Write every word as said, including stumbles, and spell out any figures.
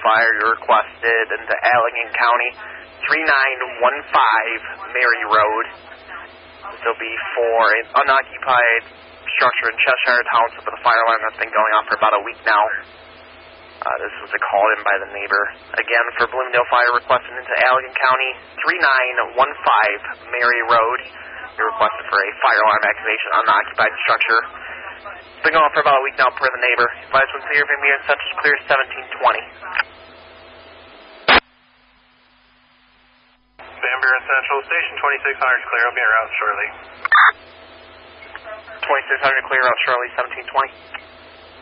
Fire. You're requested into Allegan County, three nine one five Mary Road. This will be for an unoccupied structure in Cheshire Township with a fire alarm that's been going on for about a week now. Uh, this was a call in by the neighbor. Again, for Bloomingdale Fire, requested into Allegan County, three nine one five Mary Road. You're requested for a fire alarm activation on the occupied structure. It's been going on for about a week now per the neighbor. Advise when clear, Van Buren Central is clear, seventeen twenty. Van Buren Central, station twenty-six hundred clear. I'll be en route shortly. twenty-six hundred clear, route shortly, seventeen twenty.